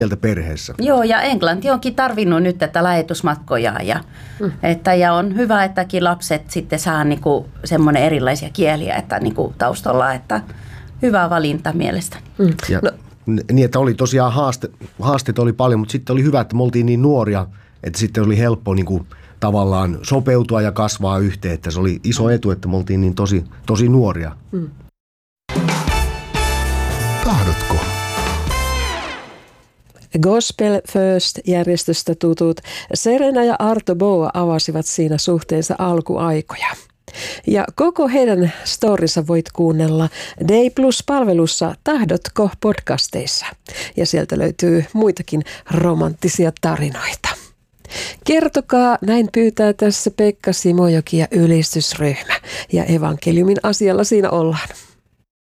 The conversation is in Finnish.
sieltä perheessä. Joo, ja Englanti onkin tarvinnut nyt tätä lähetusmatkoja ja on hyvä, että lapset sitten saa niinku semmoinen erilaisia kieliä että niinku taustalla, että hyvä valinta mielestäni. Niin, että oli tosiaan haasteita oli paljon, mutta sitten oli hyvä, että me oltiin niin nuoria, että sitten oli helppo niinku tavallaan sopeutua ja kasvaa yhteen, että se oli iso etu, että me oltiin niin tosi nuoria. Tahdotko? Gospel First-järjestöstä tutut Serena ja Arto Boa avasivat siinä suhteensa alkuaikoja. Ja koko heidän storinsa voit kuunnella Day Plus-palvelussa Tahdotko podcasteissa. Ja sieltä löytyy muitakin romanttisia tarinoita. Kertokaa, näin pyytää tässä Pekka Simojoki ja ylistysryhmä. Ja evankeliumin asialla siinä ollaan.